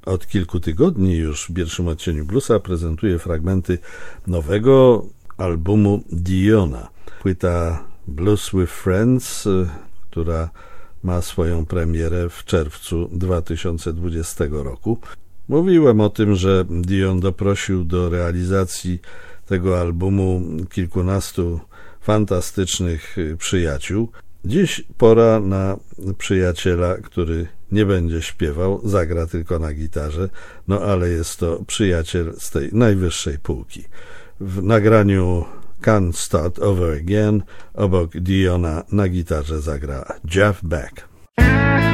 Od kilku tygodni już w pierwszym odcieniu bluesa prezentuje fragmenty nowego albumu Diona. Płyta Blues with Friends, która ma swoją premierę w czerwcu 2020 roku. Mówiłem o tym, że Dion doprosił do realizacji tego albumu kilkunastu fantastycznych przyjaciół. Dziś pora na przyjaciela, który nie będzie śpiewał, zagra tylko na gitarze, no ale jest to przyjaciel z tej najwyższej półki. W nagraniu Can't Start Over Again obok Diona na gitarze zagra Jeff Beck.